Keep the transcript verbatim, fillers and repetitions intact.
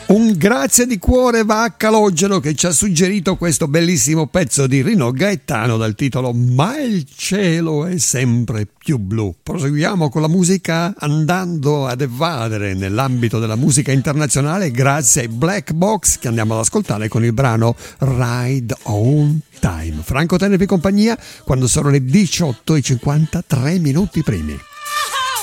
Un grazie di cuore va a Calogero che ci ha suggerito questo bellissimo pezzo di Rino Gaetano dal titolo Ma il cielo è sempre più blu. Proseguiamo con la musica andando ad evadere nell'ambito della musica internazionale grazie ai Black Box che andiamo ad ascoltare con il brano Ride on Time. Franco tenevi compagnia quando sono le diciotto e cinquantatré minuti primi.